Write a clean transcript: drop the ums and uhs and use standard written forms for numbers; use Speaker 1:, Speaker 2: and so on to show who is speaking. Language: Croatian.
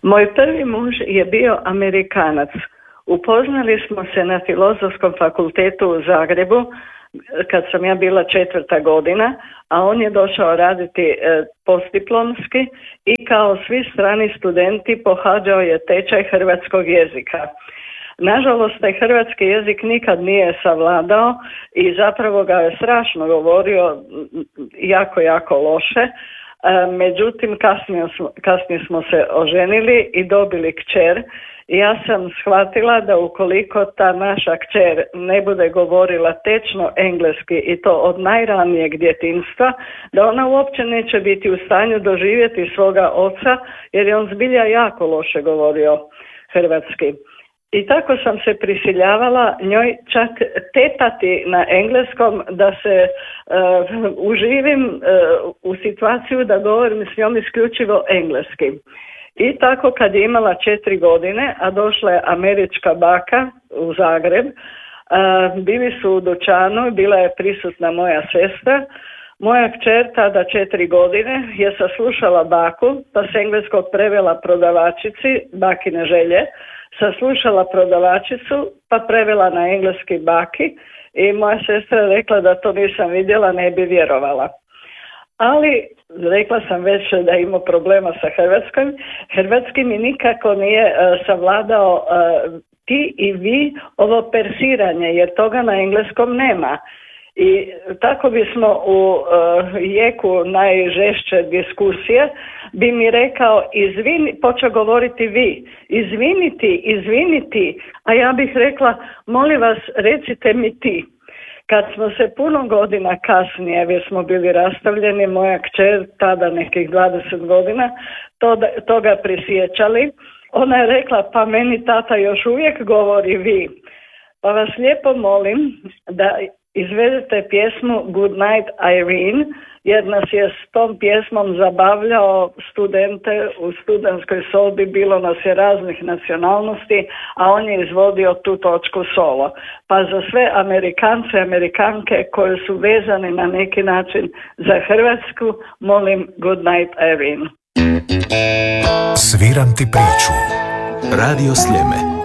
Speaker 1: Moj prvi muž je bio Amerikanac. Upoznali smo se na Filozofskom fakultetu u Zagrebu kad sam ja bila 4. godina, a on je došao raditi postdiplomski i kao svi strani studenti pohađao je tečaj hrvatskog jezika. Nažalost, taj hrvatski jezik nikad nije savladao i zapravo ga je strašno govorio jako loše. Međutim, kasnije smo se oženili i dobili kćer. I ja sam shvatila da ukoliko ta naša kćer ne bude govorila tečno engleski i to od najranijeg djetinjstva, da ona uopće neće biti u stanju doživjeti svoga oca, jer je on zbilja jako loše govorio hrvatski. I tako sam se prisiljavala njoj čak tetati na engleskom da se uživim u situaciju da govorim s njom isključivo engleski. I tako kad je imala 4 godine, a došla je američka baka u Zagreb, bili su u dućanu, bila je prisutna moja sestra. Moja kćer, tada 4 godine, je saslušala baku, pa s engleskog prevela prodavačici, bakine želje, saslušala prodavačicu, pa prevela na engleski baki i moja sestra je rekla da to nisam vidjela, ne bi vjerovala. Ali rekla sam već da ima problema sa hrvatski mi nikako nije savladao ti i vi ovo persiranje, jer toga na engleskom nema. I tako bismo u jeku najžešće diskusije bi mi rekao počeo govoriti vi, izviniti, a ja bih rekla molim vas recite mi ti. Kad smo se puno godina kasnije, jer smo bili rastavljeni, moja kćer, tada nekih 20 godina, toga prisjećali, ona je rekla pa meni tata još uvijek govori vi. Pa vas lijepo molim da izvedete pjesmu Good Night Irene, jer nas je s tom pjesmom zabavljao studente u studentskoj sobi, bilo nas je raznih nacionalnosti, a on je izvodio tu točku solo. Pa za sve Amerikance i Amerikanke koji su vezani na neki način za Hrvatsku, molim Good Night Irene.
Speaker 2: Sviram ti priču. Radio Sljeme.